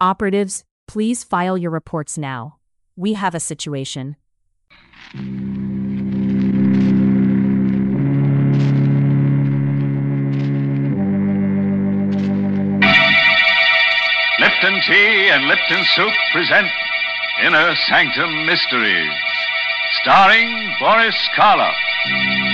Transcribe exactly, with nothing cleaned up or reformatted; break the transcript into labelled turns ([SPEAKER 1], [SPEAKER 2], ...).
[SPEAKER 1] Operatives, please file your reports now. We have a situation.
[SPEAKER 2] Lipton Tea and Lipton Soup present Inner Sanctum Mysteries, starring Boris Karloff.